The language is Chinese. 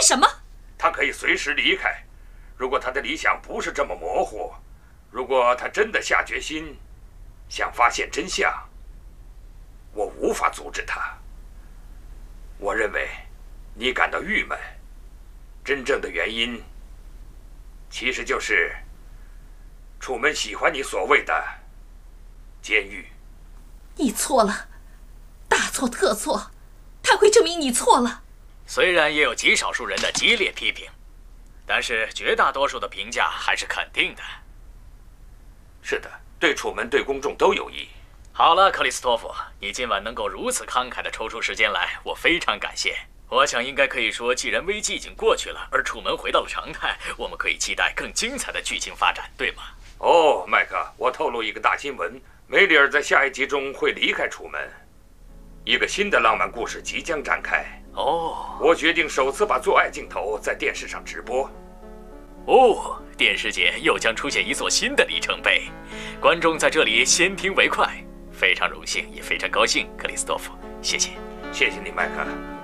什么？ 他可以随时离开。如果他的理想不是这么模糊，如果他真的下决心想发现真相，我无法阻止他。我认为你感到郁闷，真正的原因其实就是楚门喜欢你所谓的监狱。 你错了，大错特错，他会证明你错了。 虽然也有极少数人的激烈批评，但是绝大多数的评价还是肯定的。 是的，对楚门对公众都有益。 好了，克里斯托弗，你今晚能够如此慷慨地抽出时间来，我非常感谢。我想应该可以说，既然危机已经过去了，而楚门回到了常态，我们可以期待更精彩的剧情发展，对吗？ 哦，麦克，我透露一个大新闻，梅里尔在下一集中会离开楚门，一个新的浪漫故事即将展开。 哦， 我决定首次把做爱镜头在电视上直播。 哦，电视界又将出现一座新的里程碑，观众在这里先听为快。非常荣幸，也非常高兴，克里斯托弗，谢谢。 谢谢你，麦克。